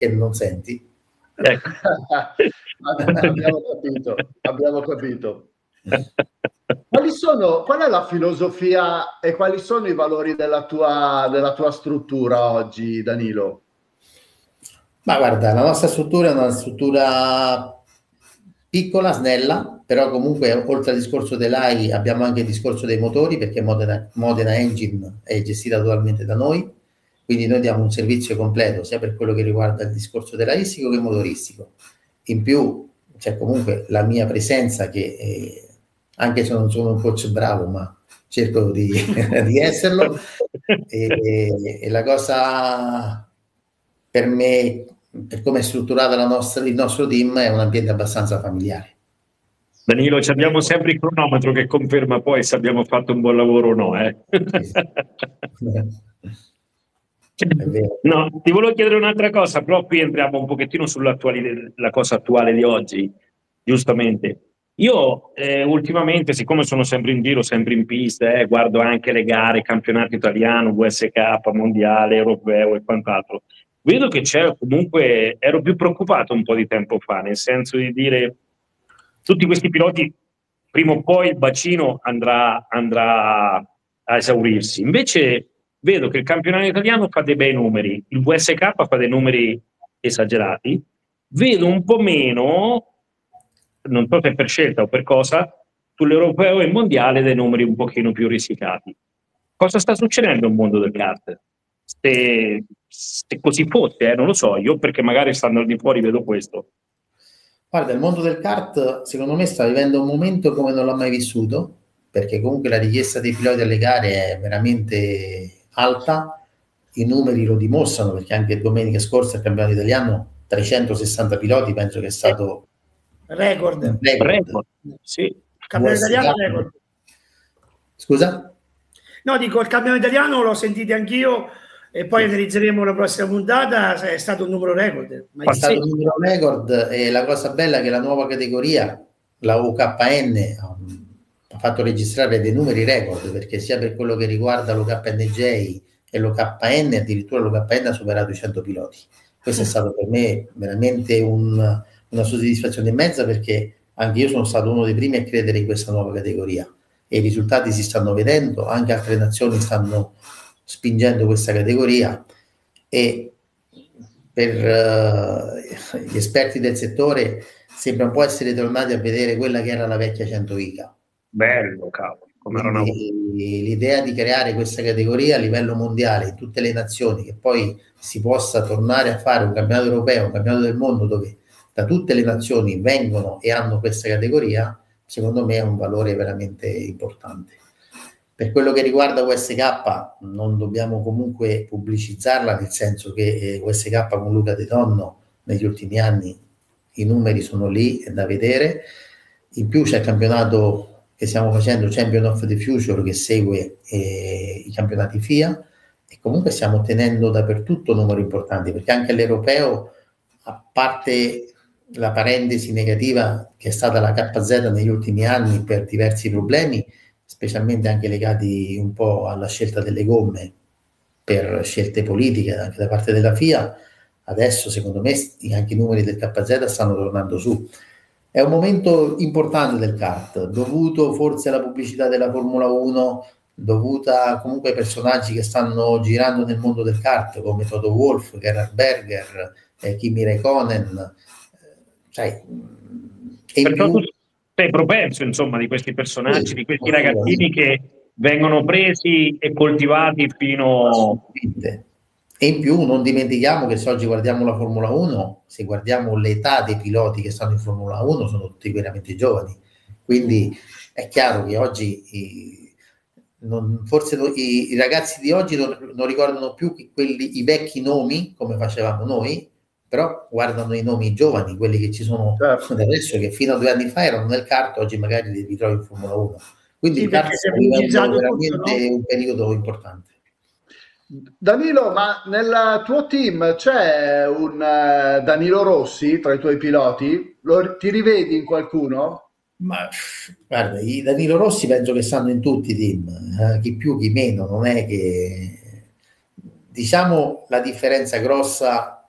che non senti. Ecco. Abbiamo capito. Qual è la filosofia e quali sono i valori della tua struttura oggi, Danilo? Ma guarda, la nostra struttura è una struttura piccola, snella, però comunque oltre al discorso dell'AI abbiamo anche il discorso dei motori, perché Modena Engine è gestita totalmente da noi, quindi noi diamo un servizio completo sia per quello che riguarda il discorso dell'aistico che motoristico. In più c'è comunque la mia presenza che anche se non sono un coach bravo, ma cerco di esserlo, e la cosa per me, per come è strutturata il nostro team, è un ambiente abbastanza familiare. Danilo, abbiamo sempre il cronometro che conferma poi se abbiamo fatto un buon lavoro o no. No, ti volevo chiedere un'altra cosa, però qui entriamo un pochettino la cosa attuale di oggi, giustamente. Io ultimamente, siccome sono sempre in giro, sempre in pista, guardo anche le gare, campionato italiano, VSK, mondiale, europeo e quant'altro. Vedo che c'è comunque, ero più preoccupato un po' di tempo fa, nel senso di dire, tutti questi piloti, prima o poi il bacino andrà a esaurirsi. Invece vedo che il campionato italiano fa dei bei numeri, il VSK fa dei numeri esagerati, vedo un po' meno, non so se per scelta o per cosa, sull'europeo e il mondiale dei numeri un pochino più risicati. Cosa sta succedendo nel mondo del kart? Se così fosse, non lo so, io perché magari stando al di fuori vedo questo. Guarda, il mondo del kart secondo me sta vivendo un momento come non l'ha mai vissuto, perché comunque la richiesta dei piloti alle gare è veramente alta, i numeri lo dimostrano, perché anche domenica scorsa il campionato italiano 360 piloti, penso che è stato record. Sì. Campionato italiano record. Scusa? No, dico, il campionato italiano l'ho sentito anch'io e poi analizzeremo la prossima puntata, è stato un numero record. È stato un numero record, e la cosa bella è che la nuova categoria, la UKN, ha fatto registrare dei numeri record, perché sia per quello che riguarda l'UKNJ e l'UKN, addirittura l'UKN ha superato i 100 piloti. Questo è stato per me veramente una soddisfazione immensa, perché anche io sono stato uno dei primi a credere in questa nuova categoria e i risultati si stanno vedendo, anche altre nazioni stanno spingendo questa categoria, e per gli esperti del settore sembra un po' essere tornati a vedere quella che era la vecchia 100 ICA. Bello, cavolo. L'idea di creare questa categoria a livello mondiale in tutte le nazioni, che poi si possa tornare a fare un campionato europeo, un campionato del mondo dove da tutte le nazioni vengono e hanno questa categoria, secondo me è un valore veramente importante. Per quello che riguarda USK, non dobbiamo comunque pubblicizzarla, nel senso che USK con Luca De Donno negli ultimi anni i numeri sono lì, è da vedere. In più c'è il campionato che stiamo facendo, Champion of the Future, che segue i campionati FIA, e comunque stiamo ottenendo dappertutto numeri importanti, perché anche all'europeo, a parte la parentesi negativa che è stata la KZ negli ultimi anni per diversi problemi, specialmente anche legati un po' alla scelta delle gomme per scelte politiche anche da parte della FIA, adesso secondo me anche i numeri del KZ stanno tornando su. È un momento importante del kart, dovuto forse alla pubblicità della Formula 1, dovuta comunque ai personaggi che stanno girando nel mondo del kart, come Toto Wolff, Gerhard Berger, Kimi Räikkönen, sai, e in più... sei propenso, insomma, di questi personaggi, sì, di questi ragazzini che vengono presi e coltivati fino... E in più non dimentichiamo che se oggi guardiamo la Formula 1, se guardiamo l'età dei piloti che stanno in Formula 1, sono tutti veramente giovani. Quindi è chiaro che oggi forse i ragazzi di oggi non ricordano più i vecchi nomi, come facevamo noi, però guardano i nomi giovani, quelli che ci sono adesso, che fino a 2 anni fa erano nel kart, oggi magari li ritrovi in Formula 1. Quindi sì, il kart è veramente tutto, no? Un periodo importante. Danilo, ma nel tuo team c'è un Danilo Rossi tra i tuoi piloti? Ti rivedi in qualcuno? Ma guarda, i Danilo Rossi penso che stanno in tutti i team, chi più chi meno, non è che... Diciamo la differenza grossa